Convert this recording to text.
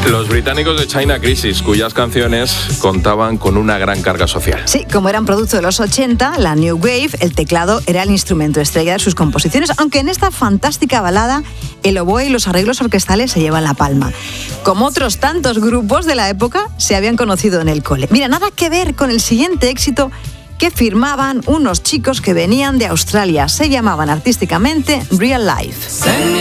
Los británicos de China Crisis, cuyas canciones contaban con una gran carga social. Sí, como eran producto de los 80, la New Wave, el teclado era el instrumento estrella de sus composiciones, aunque en esta fantástica balada el oboe y los arreglos orquestales se llevan la palma. Como otros tantos grupos de la época, se habían conocido en el cole. Mira, nada que ver con el siguiente éxito que firmaban unos chicos que venían de Australia. Se llamaban artísticamente Real Life.